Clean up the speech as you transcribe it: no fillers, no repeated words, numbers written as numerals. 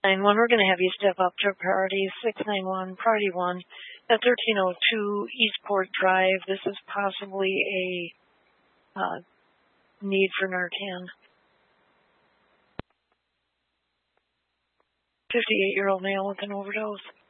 911, we're going to have you step up to priority 691, priority 1 at 1302 Eastport Drive. This is possibly a need for Narcan. 58-year-old male with an overdose.